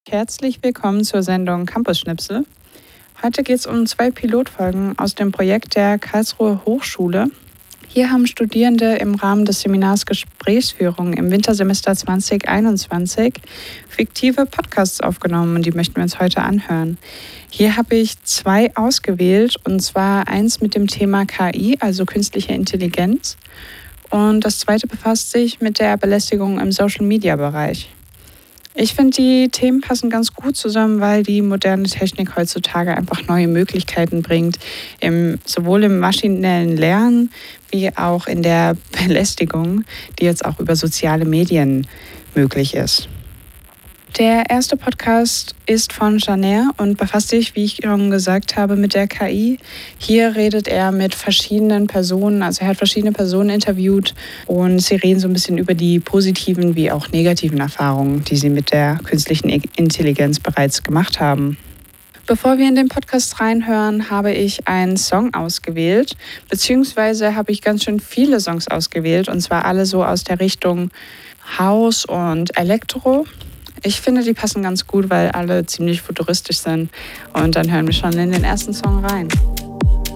Herzlich willkommen zur Sendung Campus Schnipsel. Heute geht es um 2 Pilotfolgen aus dem Projekt der Karlsruher Hochschule. Hier haben Studierende im Rahmen des Seminars Gesprächsführung im Wintersemester 2021 fiktive Podcasts aufgenommen und die möchten wir uns heute anhören. Hier habe ich 2 ausgewählt, und zwar eins mit dem Thema KI, also künstliche Intelligenz, und das zweite befasst sich mit der Belästigung im Social-Media-Bereich. Ich finde, die Themen passen ganz gut zusammen, weil die moderne Technik heutzutage einfach neue Möglichkeiten bringt, sowohl im maschinellen Lernen wie auch in der Belästigung, die jetzt auch über soziale Medien möglich ist. Der erste Podcast ist von Janer und befasst sich, wie ich schon gesagt habe, mit der KI. Hier redet er mit verschiedenen Personen, also er hat verschiedene Personen interviewt und sie reden so ein bisschen über die positiven wie auch negativen Erfahrungen, die sie mit der künstlichen Intelligenz bereits gemacht haben. Bevor wir in den Podcast reinhören, habe ich einen Song ausgewählt, beziehungsweise habe ich ganz schön viele Songs ausgewählt, und zwar alle so aus der Richtung House und Elektro. Ich finde, die passen ganz gut, weil alle ziemlich futuristisch sind. Und dann hören wir schon in den ersten Song rein.